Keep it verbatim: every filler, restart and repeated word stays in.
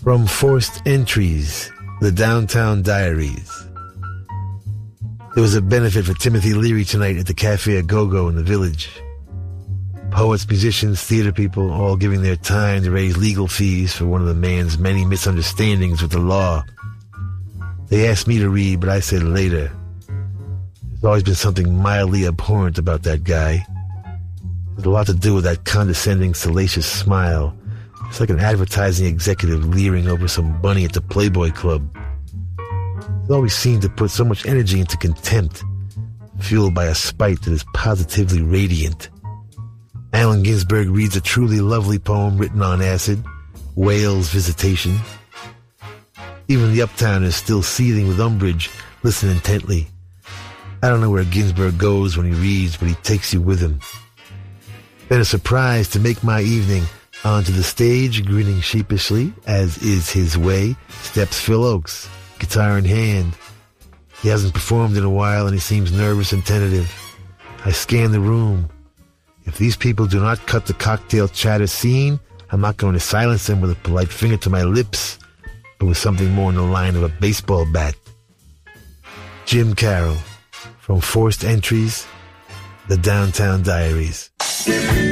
From Forced Entries, The Downtown Diaries. There was a benefit for Timothy Leary tonight at the Cafe A-Go-Go in the Village. Poets, musicians, theater people, all giving their time to raise legal fees for one of the man's many misunderstandings with the law. They asked me to read, but I said later. There's always been something mildly abhorrent about that guy. There's a lot to do with that condescending, salacious smile. It's like an advertising executive leering over some bunny at the Playboy Club. He always seemed to put so much energy into contempt, fueled by a spite that is positively radiant. Allen Ginsberg reads a truly lovely poem written on acid, Whale's Visitation. Even the uptowners, still seething with umbrage, listen intently. I don't know where Ginsberg goes when he reads, but he takes you with him. Then a surprise to make my evening. Onto the stage, grinning sheepishly, as is his way, steps Phil Oakes, guitar in hand. He hasn't performed in a while and he seems nervous and tentative. I scan the room. If these people do not cut the cocktail chatter scene, I'm not going to silence them with a polite finger to my lips, but with something more in the line of a baseball bat. Jim Carroll, from Forced Entries, The Downtown Diaries.